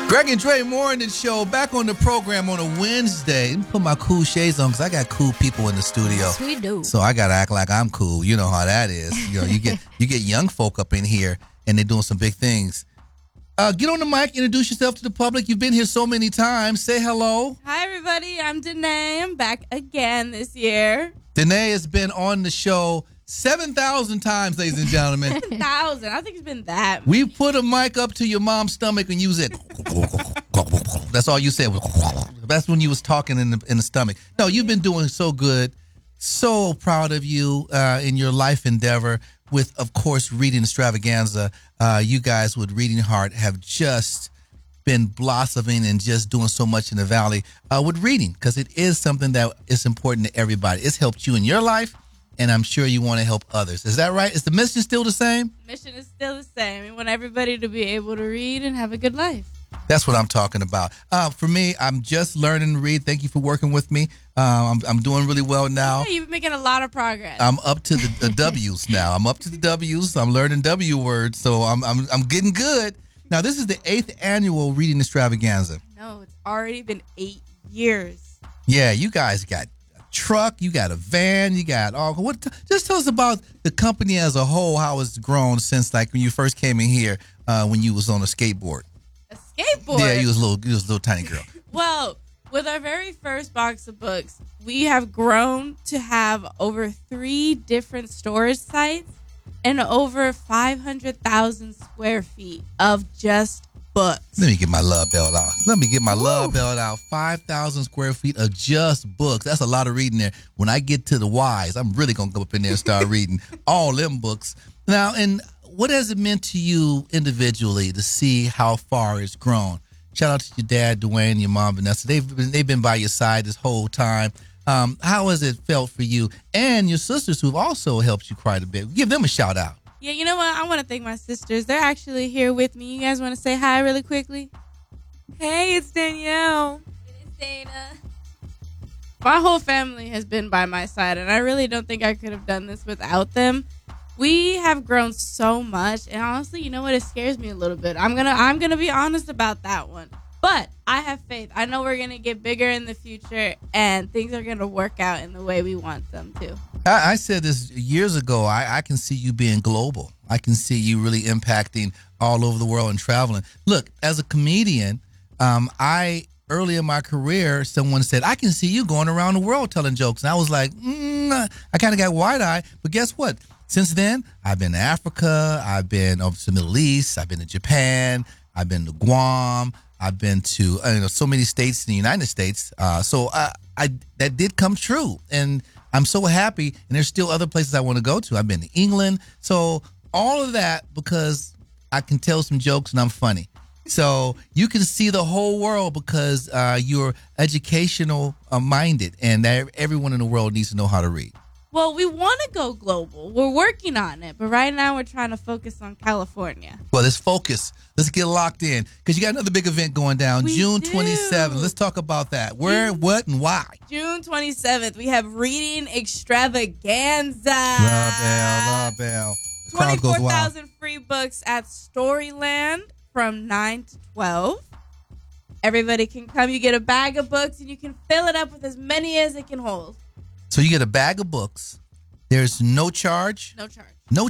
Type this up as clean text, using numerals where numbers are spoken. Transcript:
Greg and Dre Morning Show back on the program on a Wednesday. Let me put my cool shades on because I got cool people in the studio. Yes, we do. So I gotta act like I'm cool. You know how that is. You get young folk up in here and they're doing some big things. Get on the mic, introduce yourself to the public. You've been here so many times. Say hello. Hi, everybody. I'm Danae. I'm back again this year. Danae has been on the show 7,000 times, ladies and gentlemen. 7,000. I think it's been that. We put a mic up to your mom's stomach and you said, that's all you said. That's when you was talking in the stomach. No, you've been doing so good. So proud of you in your life endeavor with, of course, Reading Extravaganza. You guys with Reading Heart have just been blossoming and just doing so much in the Valley with reading, because it is something that is important to everybody. It's helped you in your life, and I'm sure you want to help others. Is that right? Is the mission still the same? Mission is still the same. We want everybody to be able to read and have a good life. That's what I'm talking about. For me, I'm just learning to read. Thank you for working with me. I'm doing really well now. Yeah, you've been making a lot of progress. I'm up to the W's now. I'm up to the W's. I'm learning W words, so I'm getting good. Now, this is the 8th annual Reading Extravaganza. No, it's already been 8 years. Yeah, you guys got a truck, you got a van, you got all. Just tell us about the company as a whole, how it's grown since like when you first came in here when you was on a skateboard. A skateboard? Yeah, you was a little tiny girl. Well, with our very first box of books, we have grown to have over 3 different storage sites and over 500,000 square feet of just books. Let me get my love belt out. 5,000 square feet of just books. That's a lot of reading there. When I get to the Y's, I'm really going to go up in there and start reading all them books. Now, and what has it meant to you individually to see how far it's grown? Shout out to your dad, Dwayne, and your mom, Vanessa. They've been by your side this whole time. How has it felt for you and your sisters who've also helped you quite a bit? Give them a shout out. Yeah, you know what? I want to thank my sisters. They're actually here with me. You guys want to say hi really quickly? Hey, it's Danielle. It's Dana. My whole family has been by my side, and I really don't think I could have done this without them. We have grown so much, and honestly, you know what? It scares me a little bit. I'm gonna be honest about that one. But I have faith. I know we're going to get bigger in the future, and things are going to work out in the way we want them to. I said this years ago. I can see you being global. I can see you really impacting all over the world and traveling. Look, as a comedian, early in my career, someone said, I can see you going around the world telling jokes. And I was like, I kind of got wide-eyed. But guess what? Since then, I've been to Africa. I've been over to the Middle East. I've been to Japan. I've been to Guam. I've been to so many states in the United States. So that did come true. And I'm so happy. And there's still other places I want to go to. I've been to England. So all of that because I can tell some jokes and I'm funny. So you can see the whole world because you're educational minded. And everyone in the world needs to know how to read. Well, we want to go global. We're working on it. But right now we're trying to focus on California. Well, let's focus. Let's get locked in because you got another big event going down June 27th. Let's talk about that. Where, what, and why? June 27th, we have Reading Extravaganza. La Belle. 24,000 free books at Storyland from 9 to 12. Everybody can come. You get a bag of books and you can fill it up with as many as it can hold. So you get a bag of books. There's no charge. No charge. No